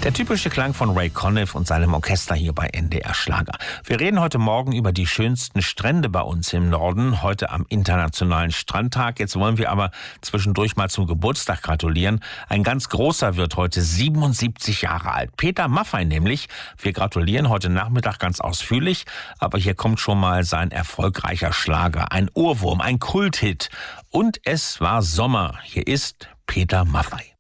Der typische Klang von Ray Conniff und seinem Orchester hier bei NDR Schlager. Wir reden heute Morgen über die schönsten Strände bei uns im Norden, heute am Internationalen Strandtag. Jetzt wollen wir aber zwischendurch mal zum Geburtstag gratulieren. Ein ganz großer wird heute 77 Jahre alt. Peter Maffay nämlich. Wir gratulieren heute Nachmittag ganz ausführlich, aber hier kommt schon mal sein erfolgreicher Schlager. Ein Ohrwurm, ein Kulthit. Und es war Sommer. Hier ist Peter Maffay.